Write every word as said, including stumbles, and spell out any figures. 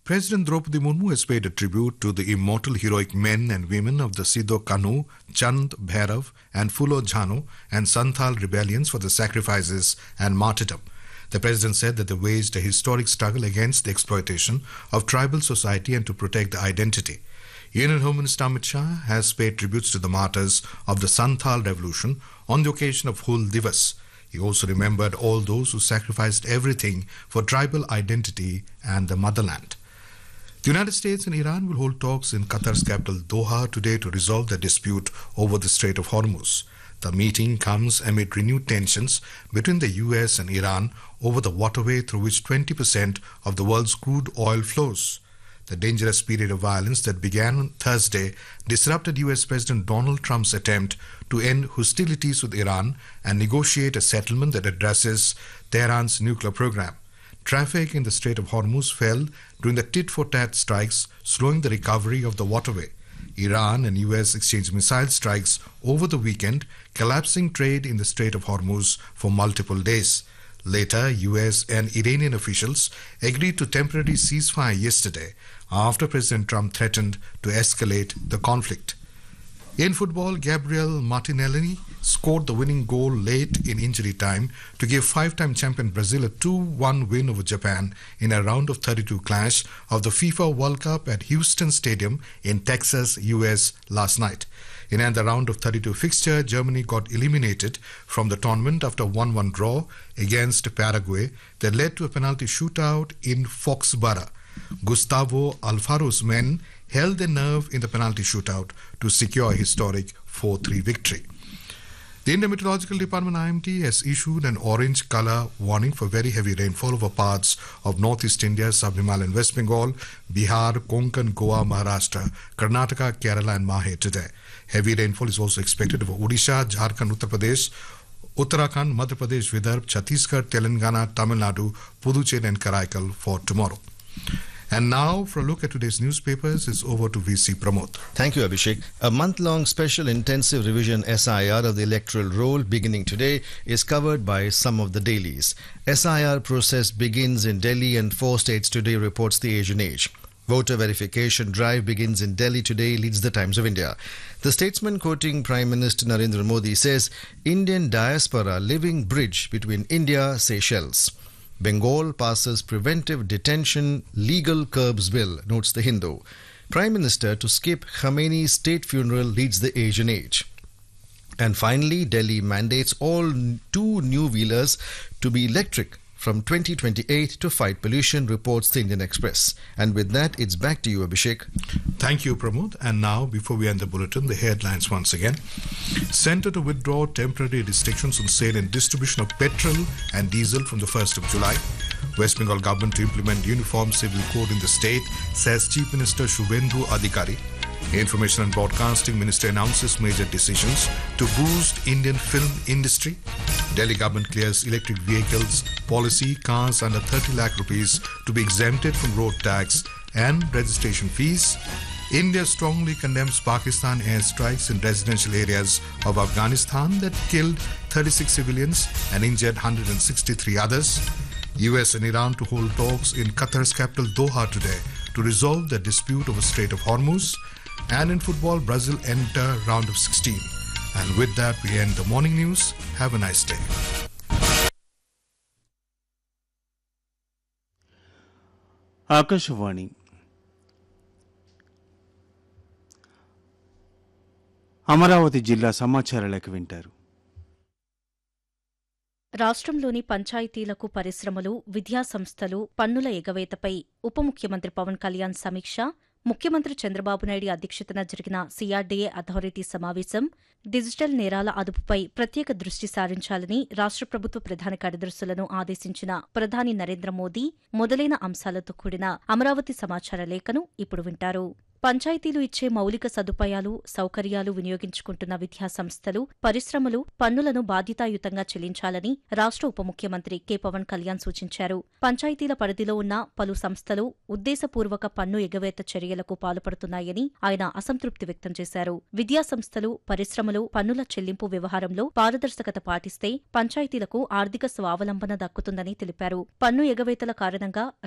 President Draupadi Murmu has paid a tribute to the immortal heroic men and women of the Sidho Kanu, Chand Bhairav and Fulo Jhano and Santhal rebellions for the sacrifices and martyrdom. The president said that they waged a historic struggle against the exploitation of tribal society and to protect the identity. Union Home Minister Amit Shah has paid tributes to the martyrs of the Santhal revolution on the occasion of Hul Divas. He also remembered all those who sacrificed everything for tribal identity and the motherland. The United States and Iran will hold talks in Qatar's capital Doha today to resolve the dispute over the Strait of Hormuz. The meeting comes amid renewed tensions between the U S and Iran over the waterway through which twenty percent of the world's crude oil flows. The dangerous period of violence that began on Thursday disrupted U S President Donald Trump's attempt to end hostilities with Iran and negotiate a settlement that addresses Tehran's nuclear program. Traffic in the Strait of Hormuz fell during the tit-for-tat strikes, slowing the recovery of the waterway. Iran and U S exchanged missile strikes over the weekend, collapsing trade in the Strait of Hormuz for multiple days. Later, U S and Iranian officials agreed to temporary ceasefire yesterday after President Trump threatened to escalate the conflict. In football, Gabriel Martinelli scored the winning goal late in injury time to give five-time champion Brazil a two one win over Japan in a round of thirty-two clash of the FIFA World Cup at Houston Stadium in Texas, U S last night. In another round of thirty-two fixture, Germany got eliminated from the tournament after a one one draw against Paraguay that led to a penalty shootout in Foxborough. Gustavo Alfaro's men held their nerve in the penalty shootout to secure a historic four three victory. The Indian Meteorological Department I M D has issued an orange colour warning for very heavy rainfall over parts of northeast India, sub-Himalayan West Bengal, Bihar, Konkan, Goa, Maharashtra, Karnataka, Kerala and Mahe today. Heavy rainfall is also expected over Odisha, Jharkhand, Uttar Pradesh, Uttarakhand, Madhya Pradesh, Vidarbha, Chhattisgarh, Telangana, Tamil Nadu, Puducherry and Karaikal for tomorrow. And now, for a look at today's newspapers, it's over to V C Pramod. Thank you, Abhishek. A month-long special intensive revision S I R of the electoral roll beginning today is covered by some of the dailies. S I R process begins in Delhi and four states today, reports the Asian Age. Voter verification drive begins in Delhi today, leads the Times of India. The statesman quoting Prime Minister Narendra Modi says, Indian diaspora living bridge between India, Seychelles. Bengal passes preventive detention legal curbs bill, notes the Hindu. Prime Minister to skip Khamenei's state funeral, leads the Asian Age. And finally, Delhi mandates all two new-wheelers to be electric from twenty twenty-eight to fight pollution, reports the Indian Express. And with that, it's back to you, Abhishek. Thank you, Pramod. And now, before we end the bulletin, the headlines once again. Centre to withdraw temporary restrictions on sale and distribution of petrol and diesel from the first of July. West Bengal government to implement uniform civil code in the state, says Chief Minister Shubhendu Adhikari. Information and Broadcasting Minister announces major decisions to boost Indian film industry. Delhi government clears electric vehicles policy, cars under thirty lakh rupees to be exempted from road tax and registration fees. India strongly condemns Pakistan airstrikes in residential areas of Afghanistan that killed thirty-six civilians and injured one hundred sixty-three others. U S and Iran to hold talks in Qatar's capital Doha today to resolve the dispute over Strait of Hormuz. And in football, Brazil enter round of sixteen. And with that, we end the morning news. Have a nice day. Akashvani Amaravati జిల్లా సమాచార లేఖ వింటారు. రాష్ట్రంలోని పంచాయతీలకు, పరిశ్రమలు, విద్యా సంస్థలు పన్నుల ఎగవేతపై ఉప ముఖ్యమంత్రి పవన్ కళ్యాణ్ సమీక్ష, ముఖ్యమంత్రి చంద్రబాబు నాయుడు అధ్యక్షతన జరిగిన సీఆర్డీఏ అథారిటీ సమావేశం, డిజిటల్ నేరాల అదుపుపై ప్రత్యేక దృష్టి సారించాలని రాష్ట్ర ప్రభుత్వ ప్రధాన కార్యదర్శులను ఆదేశించిన ప్రధాని నరేంద్ర మోదీ మొదలైన అంశాలతో కూడిన అమరావతి సమాచార లేఖను ఇప్పుడు వింటారు. పంచాయతీలు ఇచ్చే మౌలిక సదుపాయాలు, సౌకర్యాలు వినియోగించుకుంటున్న విద్యా సంస్థలు, పరిశ్రమలు పన్నులను బాధ్యతాయుతంగా చెల్లించాలని రాష్ట్ర ఉప ముఖ్యమంత్రి కె పవన్ కళ్యాణ్ సూచించారు. పంచాయతీల పరిధిలో ఉన్న పలు సంస్థలు ఉద్దేశపూర్వక పన్ను ఎగవేత చర్యలకు పాల్పడుతున్నాయని ఆయన అసంతృప్తి వ్యక్తం చేశారు. విద్యా సంస్థలు, పరిశ్రమలు పన్నుల చెల్లింపు వ్యవహారంలో పారదర్శకత పాటిస్తే పంచాయతీలకు ఆర్థిక స్వావలంబన దక్కుతుందని తెలిపారు. పన్ను ఎగవేతల కారణంగా